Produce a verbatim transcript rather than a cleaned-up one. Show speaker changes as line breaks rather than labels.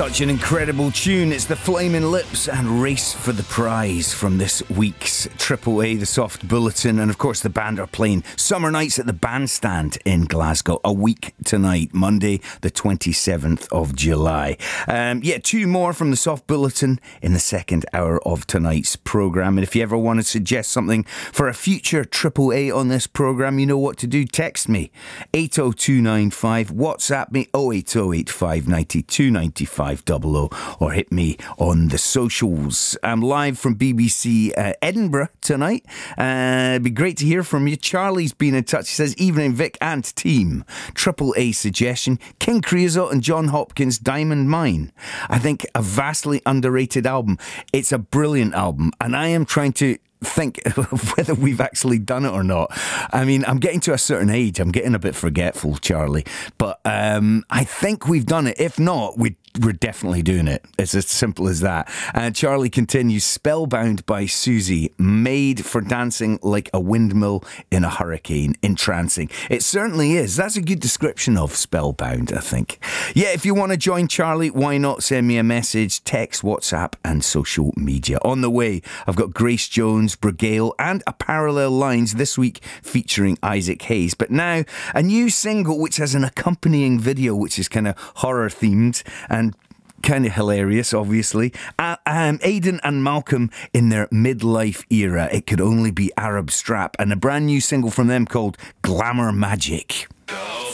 Such an incredible tune. It's the Flaming Lips and Race for the Prize from this week's Triple A, the Soft Bulletin. And of course, the band are playing Summer Nights at the Bandstand in Glasgow a week tonight, Monday, the twenty-seventh of July. Um, yeah, two more from the Soft Bulletin in the second hour of tonight's programme. And if you ever want to suggest something for a future Triple A on this programme, you know what to do. Text me eight oh two nine five, WhatsApp me oh eight oh eight five nine two nine five double oh, or hit me on the socials. I'm live from B B C uh, Edinburgh tonight. Uh, it'd be great to hear from you. Charlie's been in touch. He says, evening Vic and team. Triple A suggestion, King Creosote and John Hopkins' Diamond Mine. I think a vastly underrated album. It's a brilliant album, and I am trying to think whether we've actually done it or not. I mean, I'm getting to a certain age. I'm getting a bit forgetful, Charlie. But um, I think we've done it. If not, we we're definitely doing it. It's as simple as that. And Charlie continues, Spellbound by Susie, made for dancing like a windmill in a hurricane, entrancing. It certainly is. That's a good description of Spellbound, I think. Yeah, if you want to join Charlie, why not send me a message, text, WhatsApp and social media. On the way, I've got Grace Jones, Brigale and A Parallel Lines this week featuring Isaac Hayes. But now, a new single which has an accompanying video which is kind of horror themed and kind of hilarious, obviously. Uh, um, Aidan and Malcolm in their midlife era. It could only be Arab Strap, and a brand new single from them called Glamour Magic.